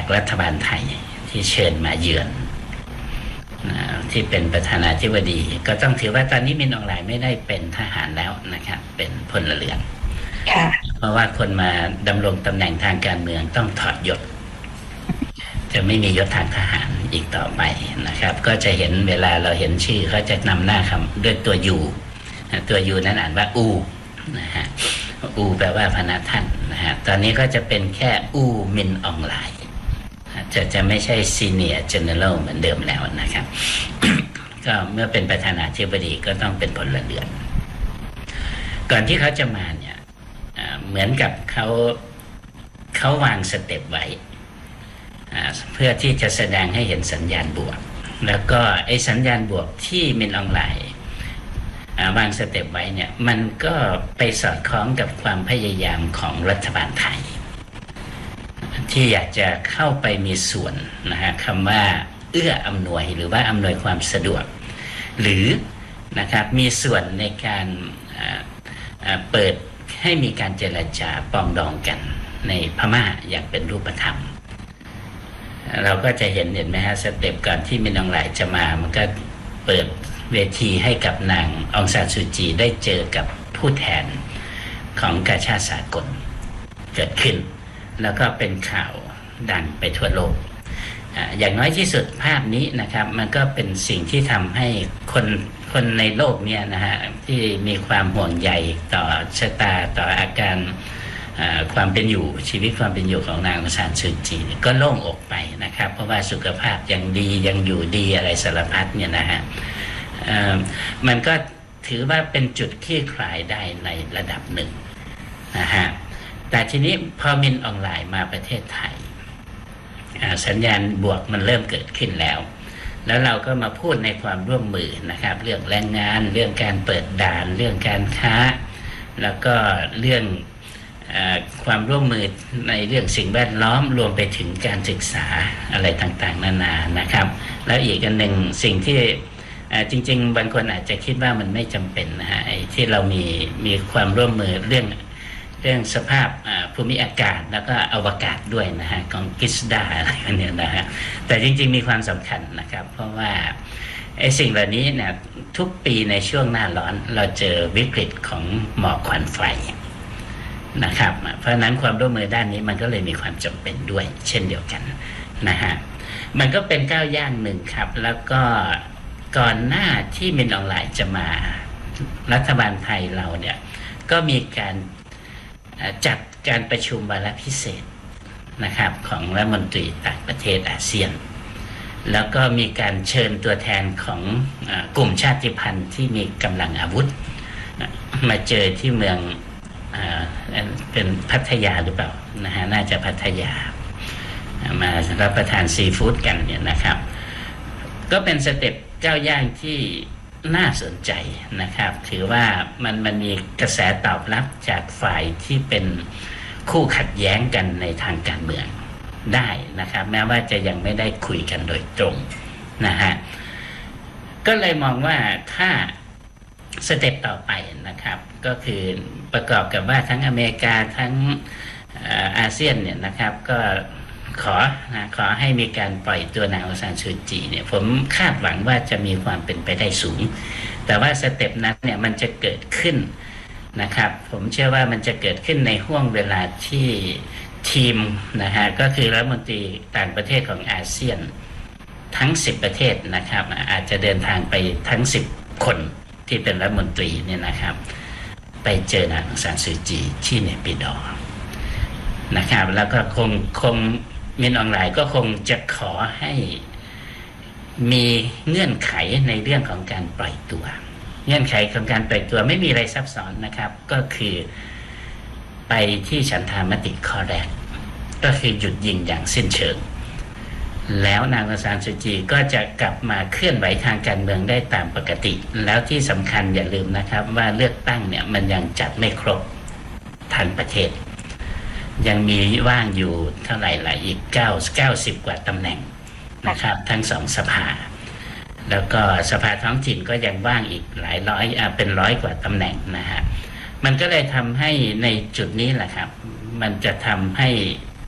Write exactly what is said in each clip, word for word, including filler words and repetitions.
จากรัฐบาลไทยที่เชิญมาเยือนที่เป็นประธานาธิบดีก็ต้องถือว่าตอนนี้มินอองหลายไม่ได้เป็นทหารแล้วนะครับเป็นพลเรือนเพราะว่าคนมาดำรงตำแหน่งทางการเมืองต้องถอดยศจะไม่มียศทางทหารอีกต่อไปนะครับก็จะเห็นเวลาเราเห็นชื่อเขาจะนำหน้าคำด้วยตัวยูตัวยูนั้นอ่านว่าอูนะฮะอูแปลว่าพนักท่านนะฮะตอนนี้ก็จะเป็นแค่อูมินอองหลายจะจะไม่ใช่ซีเนียร์เจเนอเรลเหมือนเดิมแล้วนะครับ ก็เมื่อเป็นประธานาธิบดีก็ต้องเป็นพลเรือนก่อนที่เขาจะมาเนี่ยเหมือนกับเขาเขาวางสเต็ปไว้เพื่อที่จะแสดงให้เห็นสัญญาณบวกแล้วก็ไอ้สัญญาณบวกที่มินอองหลายวางสเต็ปไว้เนี่ยมันก็ไปสอดคล้องกับความพยายามของรัฐบาลไทยที่อยากจะเข้าไปมีส่วนนะฮะคำว่าเอื้ออำนวยหรือว่าอำนวยความสะดวกหรือนะครับมีส่วนในการเปิดให้มีการเจรจาปรองดองกันในพม่าอย่างเป็นรูปธรรมเราก็จะเห็นเห็นไหมฮะสเต็ปก่อนที่มินอองหลายจะมามันก็เปิดเวทีให้กับนางองซานซูจีได้เจอกับผู้แทนของกาชาดสากลเกิดขึ้นแล้วก็เป็นข่าวดังไปทั่วโลกอย่างน้อยที่สุดภาพนี้นะครับมันก็เป็นสิ่งที่ทำให้คนคนในโลกเนี่ยนะฮะที่มีความห่วงใยต่อชะตาต่ออาการความเป็นอยู่ชีวิตความเป็นอยู่ของนางองซานซูจีก็โล่งอกไปนะครับเพราะว่าสุขภาพยังดียังอยู่ดีอะไรสารพัดเนี่ยนะฮะมันก็ถือว่าเป็นจุดคลี่คลายได้ในระดับหนึ่งนะฮะแต่ทีนี้พอมินอองหลายมาประเทศไทยสัญญาณบวกมันเริ่มเกิดขึ้นแล้วแล้วเราก็มาพูดในความร่วมมือนะครับเรื่องแรงงานเรื่องการเปิดด่านเรื่องการค้าแล้วก็เรื่องความร่วมมือในเรื่องสิ่งแวดล้อมรวมไปถึงการศึกษาอะไรต่างๆนานานะครับแล้วอีกอันหนึ่งสิ่งที่จริงๆบางคนอาจจะคิดว่ามันไม่จำเป็นนะฮะที่เรามีมีความร่วมมือเรื่องเรื่องสภาพภูมิอากาศแล้วก็อวกาศด้วยนะฮะของกิสดาอะไรกันเนี่ยนะฮะแต่จริงๆมีความสำคัญนะครับเพราะว่าไอ้สิ่งเหล่านี้เนี่ยทุกปีในช่วงหน้าร้อนเราเจอวิกฤตของหมอกควันไฟนะครับเพราะนั้นความร่วมมือด้านนี้มันก็เลยมีความจำเป็นด้วยเช่นเดียวกันนะฮะมันก็เป็นก้าวย่างหนึ่งครับแล้วก็ก่อนหน้าที่มินอองหลายจะมารัฐบาลไทยเราเนี่ยก็มีการจัดการประชุมวาระพิเศษนะครับของรัฐมนตรีต่างประเทศอาเซียนแล้วก็มีการเชิญตัวแทนของกลุ่มชาติพันธุ์ที่มีกำลังอาวุธมาเจอที่เมืองเป็นพัทยาหรือเปล่านะฮะน่าจะพัทยามารับประทานซีฟู้ดกันเนี่ยนะครับก็เป็นสเต็ปก้าวย่างที่น่าสนใจนะครับถือว่ามันมันมีกระแสตอบรับจากฝ่ายที่เป็นคู่ขัดแย้งกันในทางการเมืองได้นะครับแม้ว่าจะยังไม่ได้คุยกันโดยตรงนะฮะก็เลยมองว่าถ้าสเต็ปต่อไปนะครับก็คือประกอบกับว่าทั้งอเมริกาทั้งอาเซียนเนี่ยนะครับก็ขอนะขอให้มีการปล่อยตัวนางองซานซูจีเนี่ยผมคาดหวังว่าจะมีความเป็นไปได้สูงแต่ว่าสเต็ปนั้นเนี่ยมันจะเกิดขึ้นนะครับผมเชื่อว่ามันจะเกิดขึ้นในห่วงเวลาที่ทีมนะฮะก็คือรัฐมนตรีต่างประเทศของอาเซียนทั้งสิบประเทศนะครับอาจจะเดินทางไปทั้งสิบคนที่เป็นรัฐมนตรีเนี่ยนะครับไปเจอนางองซานซูจีที่เนปิดอร์นะครับแล้วก็คงคงมินอองหลายก็คงจะขอให้มีเงื่อนไขในเรื่องของการปล่อยตัวเงื่อนไขของการปล่อยตัวไม่มีอะไรซับซ้อนนะครับก็คือไปที่ฉันทามติข้อแรกก็คือหยุดยิงอย่างสิ้นเชิงแล้วนางองซานซูจีก็จะกลับมาเคลื่อนไหวทางการเมืองได้ตามปกติแล้วที่สำคัญอย่าลืมนะครับว่าเลือกตั้งเนี่ยมันยังจัดไม่ครบทั้งประเทศยังมีว่างอยู่เท่าไหร่ล่ะอีกเก้า เก้าสิบกว่าตำแหน่งนะครับทั้งสองสภาแล้วก็สภาท้องถิ่นก็ยังว่างอีกหลายร้อยอ่ะเป็นร้อยกว่าตำแหน่งนะฮะมันก็เลยทำให้ในจุดนี้แหละครับมันจะทำให้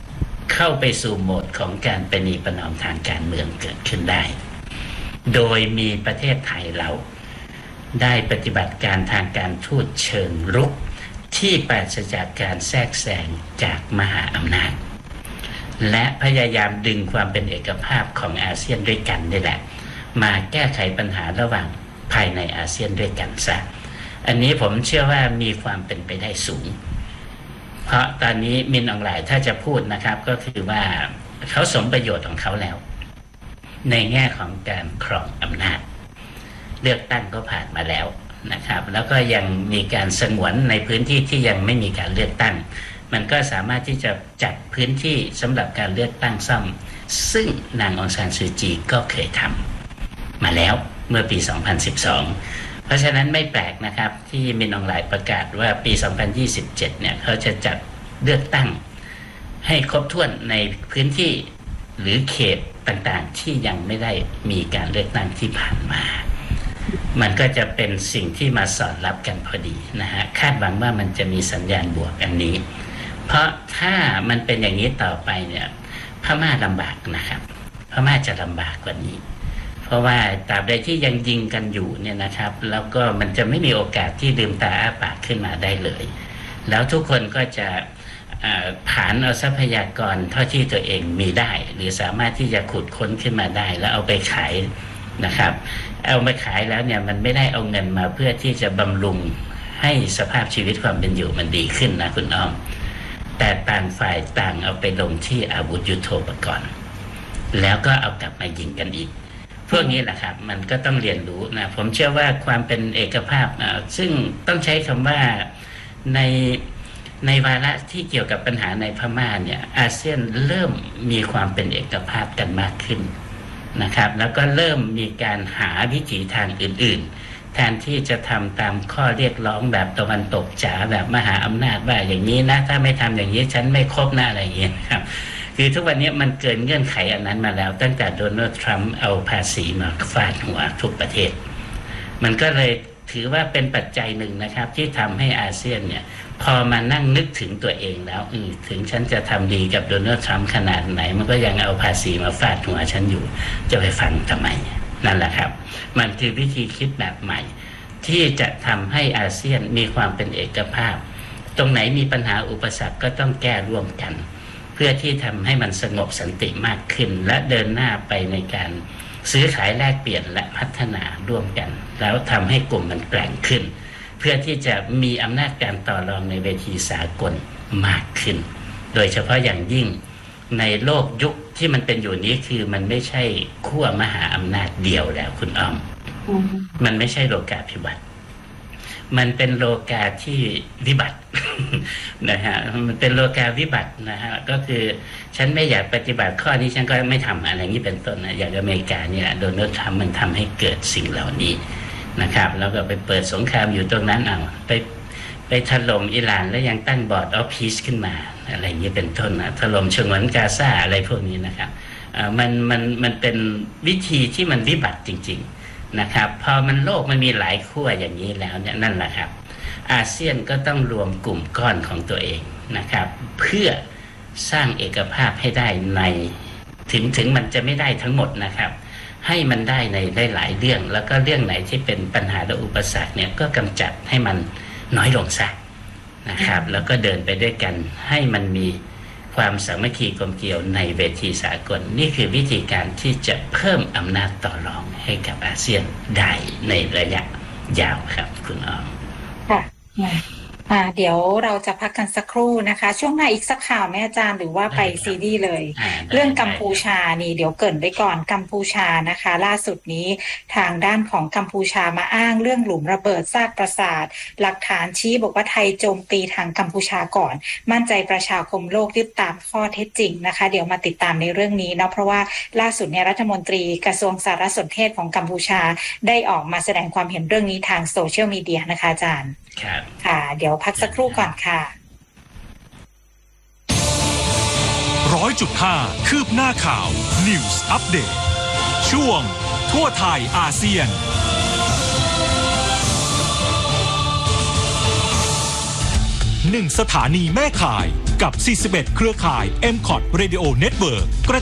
เข้าไปสู่โหมดของการประนีประนอมทางการเมืองเกิดขึ้นได้โดยมีประเทศไทยเราได้ปฏิบัติการทางการทูตเชิงรุกที่ปราศจากการแทรกแซงจากมหาอำนาจและพยายามดึงความเป็นเอกภาพของอาเซียนด้วยกันนี่แหละมาแก้ไขปัญหาระหว่างภายในอาเซียนด้วยกันซะอันนี้ผมเชื่อว่ามีความเป็นไปได้สูงเพราะตอนนี้มินออนไลน์ถ้าจะพูดนะครับก็คือว่าเขาสมประโยชน์ของเขาแล้วในแง่ของการครองอำนาจเลือกตั้งก็ผ่านมาแล้วนะครับแล้วก็ยังมีการสงวนในพื้นที่ที่ยังไม่มีการเลือกตั้งมันก็สามารถที่จะจัดพื้นที่สำหรับการเลือกตั้งซ่อมซึ่งนางองซานซูจีก็เคยทำมาแล้วเมื่อปีสองพันสิบสองเพราะฉะนั้นไม่แปลกนะครับที่มินออนไลน์ประกาศว่าปีสองพันยี่สิบเจ็ดเนี่ยเขาจะจัดเลือกตั้งให้ครบถ้วนในพื้นที่หรือเขตต่างๆที่ยังไม่ได้มีการเลือกตั้งที่ผ่านมามันก็จะเป็นสิ่งที่มาสอดรับกันพอดีนะฮะคาดหวังว่ามันจะมีสัญญาณบวกอันนี้เพราะถ้ามันเป็นอย่างนี้ต่อไปเนี่ยพม่าลำบากนะครับพม่าจะลำบากกว่านี้เพราะว่าตราบใดที่ยังยิงกันอยู่เนี่ยนะครับแล้วก็มันจะไม่มีโอกาสที่ลืมตาอ้าปากขึ้นมาได้เลยแล้วทุกคนก็จะผ่านเอาทรัพยากรเท่าที่ตัวเองมีได้หรือสามารถที่จะขุดค้นขึ้นมาได้แล้วเอาไปขายนะครับเอาไปขายแล้วเนี่ยมันไม่ได้เอาเงินมาเพื่อที่จะบำรุงให้สภาพชีวิตความเป็นอยู่มันดีขึ้นนะคุณอ้อมแต่ต่างฝ่ายต่างเอาไปลงที่อาวุธยุทโธปกรณ์แล้วก็เอากลับมายิงกันอีกพวกนี้แหละครับมันก็ต้องเรียนรู้นะผมเชื่อว่าความเป็นเอกภาพนะซึ่งต้องใช้คำว่าในในวาระที่เกี่ยวกับปัญหาในพม่าเนี่ยอาเซียนเริ่มมีความเป็นเอกภาพกันมากขึ้นนะครับแล้วก็เริ่มมีการหาวิถีทางอื่นๆแทนที่จะทำตามข้อเรียกร้องแบบตะวันตกจ๋าแบบมหาอำนาจว่าอย่างนี้นะถ้าไม่ทำอย่างนี้ฉันไม่ครบนะอะไรอย่างเงี้ยครับคือทุกวันนี้มันเกินเงื่อนไขอันนั้นมาแล้วตั้งแต่โดนัลด์ทรัมป์เอาภาษีมาฟาดหัวทุกประเทศมันก็เลยถือว่าเป็นปัจจัยหนึ่งนะครับที่ทำให้อาเซียนเนี่ยพอมานั่งนึกถึงตัวเองแล้วถึงฉันจะทำดีกับโดนัลด์ทรัมป์ขนาดไหนมันก็ยังเอาภาษีมาฟาดหัวฉันอยู่จะไปฟังทำไมนั่นแหละครับมันคือวิธีคิดแบบใหม่ที่จะทำให้อาเซียนมีความเป็นเอกภาพตรงไหนมีปัญหาอุปสรรคก็ต้องแก้ร่วมกันเพื่อที่ทำให้มันสงบสันติมากขึ้นและเดินหน้าไปในการซื้อขายแลกเปลี่ยนและพัฒนาร่วมกันแล้วทำให้กลุ่มมันแกร่งขึ้นเพื่อที่จะมีอำนาจการต่อรองในเวทีสากลมากขึ้นโดยเฉพาะอย่างยิ่งในโลกยุคที่มันเป็นอยู่นี้คือมันไม่ใช่ขั้วมหาอำนาจเดียวแล้วคุณอ้อม mm-hmm. มันไม่ใช่โลกาภิวัตน์มันเป็นโลกาที่วิบัติ นะฮะมันเป็นโลกาวิบัตินะฮะก็คือฉันไม่อยากปฏิบัติข้อนี้ฉันก็ไม่ทำอะไรนี้เป็นต้นนะอย่างอเมริกาเนี่ยโดนัลด์ทรัมป์มันทำให้เกิดสิ่งเหล่านี้นะครับแล้วก็ไปเปิดสงครามอยู่ตรงนั้นเอาไปไปถล่มอิหร่านแล้วยังตั้งบอร์ดออฟพีซขึ้นมาอะไรอย่างนี้เป็นต้นนะถล่มฉนวนกาซาอะไรพวกนี้นะครับอ่ามันมันมันเป็นวิธีที่มันวิบัติจริงๆนะครับพอมันโลกมันมีหลายขั้วอย่างนี้แล้วเนี่ยนั่นแหละครับอาเซียนก็ต้องรวมกลุ่มก้อนของตัวเองนะครับเพื่อสร้างเอกภาพให้ได้ในถึงถึงมันจะไม่ได้ทั้งหมดนะครับให้มันได้ในหลายๆเรื่องแล้วก็เรื่องไหนที่เป็นปัญหาและอุปสรรคเนี่ยก็กำจัดให้มันน้อยลงซะนะครับแล้วก็เดินไปด้วยกันให้มันมีความสามัคคีกลมเกลียวในเวทีสากลนี่คือวิธีการที่จะเพิ่มอำนาจต่อรองให้กับอาเซียนได้ในระยะยาวครับคุณอ้อมค่ะอ่าเดี๋ยวเราจะพักกันสักครู่นะคะช่วงหน้าอีกสักข่าวแม่อาจารย์หรือว่าไปซีรีส์เลยเรื่องกัมพูชานี่เดี๋ยวเกริ่นไว้ก่อนกัมพูชานะคะล่าสุดนี้ทางด้านของกัมพูชามาอ้างเรื่องหลุมระเบิดซากปราสาทหลักฐานชี้บอกว่าไทยโจมตีทางกัมพูชาก่อนมั่นใจประชาคมโลกยึดตามข้อเท็จจริงนะคะเดี๋ยวมาติดตามในเรื่องนี้เนาะเพราะว่าล่าสุดเนี่ยรัฐมนตรีกระทรวงสารสนเทศของกัมพูชาได้ออกมาแสดงความเห็นเรื่องนี้ทางโซเชียลมีเดียนะคะอาจารย์ค่ะเดี๋ยวพักสักครู่ก่อนค่ะร้อยจุดห้าคืบหน้าข่าว News Update ช่วงทั่วไทยอาเซียนหนึ่งสถานีแม่ข่ายกับ สี่สิบเอ็ด เครือข่าย เอ็ม ซี โอ ที Radio Network กระ